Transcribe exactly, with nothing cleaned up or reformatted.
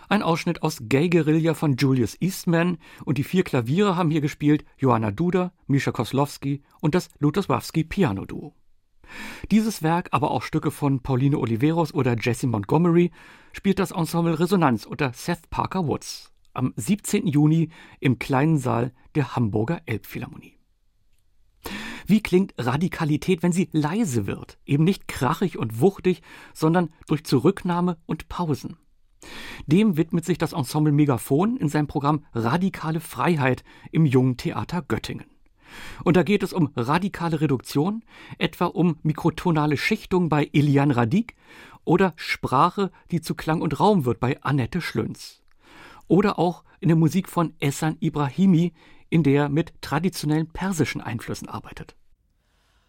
Ein Ausschnitt aus Gay Guerilla von Julius Eastman, und die vier Klaviere haben hier gespielt Joanna Duda, Misha Koslowski und das Lutosławski Piano Duo. Dieses Werk, aber auch Stücke von Pauline Oliveros oder Jessie Montgomery, spielt das Ensemble Resonanz unter Seth Parker Woods am siebzehnten Juni im kleinen Saal der Hamburger Elbphilharmonie. Wie klingt Radikalität, wenn sie leise wird? Eben nicht krachig und wuchtig, sondern durch Zurücknahme und Pausen. Dem widmet sich das Ensemble Megaphon in seinem Programm Radikale Freiheit im Jungen Theater Göttingen. Und da geht es um radikale Reduktion, etwa um mikrotonale Schichtung bei Elian Radic oder Sprache, die zu Klang und Raum wird bei Annette Schlünz. Oder auch in der Musik von Ehsan Ibrahimi, in der er mit traditionellen persischen Einflüssen arbeitet.